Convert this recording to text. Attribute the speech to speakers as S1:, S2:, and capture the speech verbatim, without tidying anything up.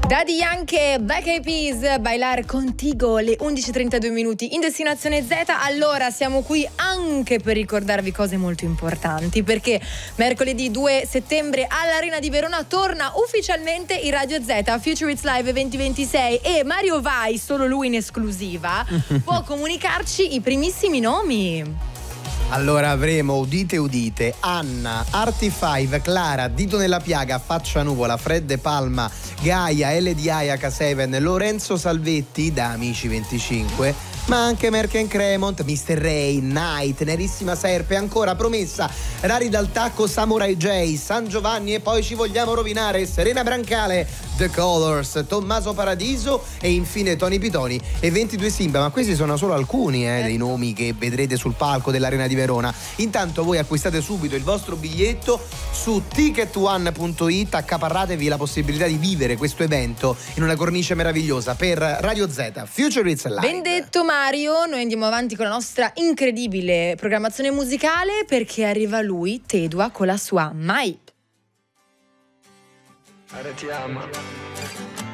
S1: Daddy Yankee, Black Eyed Peas, Bailar Contigo, le undici e trentadue minuti in destinazione Z. Allora siamo qui anche per ricordarvi cose molto importanti, perché mercoledì due settembre all'Arena di Verona torna ufficialmente il Radio Z Future Hits Live duemilaventisei e Mario Vai, solo lui in esclusiva, può comunicarci i primissimi nomi.
S2: Allora avremo, udite udite, Anna, Arti cinque, Clara, Dito nella piaga, Faccia nuvola, Fred De Palma, Gaia, L D I H sette, Lorenzo Salvetti da Amici venticinque, ma anche Merken Cremont, mister Ray, Night, Nerissima Serpe, ancora Promessa, Rari dal Tacco, Samurai J, San Giovanni e poi ci vogliamo rovinare, Serena Brancale, The Colors, Tommaso Paradiso e infine Tony Pitoni e ventidue Simba. Ma questi sono solo alcuni eh, dei nomi che vedrete sul palco dell'Arena di Verona. Intanto voi acquistate subito il vostro biglietto su ticket one punto it, accaparratevi la possibilità di vivere questo evento in una cornice meravigliosa per Radio Z Future Hits Live.
S1: Ben detto Mario, noi andiamo avanti con la nostra incredibile programmazione musicale perché arriva lui, Tedua, con la sua Mai.
S3: Ti ama.